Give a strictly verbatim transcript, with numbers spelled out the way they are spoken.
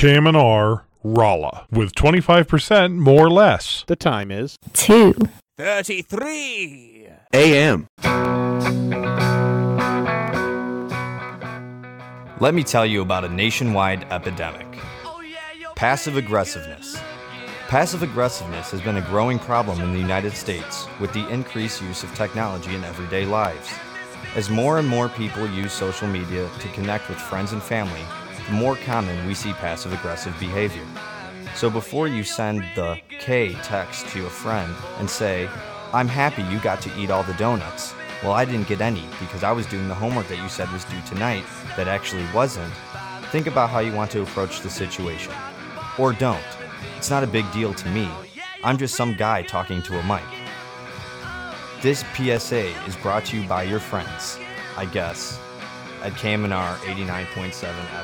K M N R Rolla with twenty-five percent more or less. The time is two thirty-three A M. Let me tell you about a nationwide epidemic. Passive aggressiveness. Passive aggressiveness has been a growing problem in the United States with the increased use of technology in everyday lives. As more and more people use social media to connect with friends and family, the more common we see passive aggressive behavior. So before you send the K text to a friend and say, "I'm happy you got to eat all the donuts. Well, I didn't get any because I was doing the homework that you said was due tonight that actually wasn't," think about how you want to approach the situation. Or don't. It's not a big deal to me. I'm just some guy talking to a mic. This P S A is brought to you by your friends, I guess, at K M N R eighty-nine point seven F M.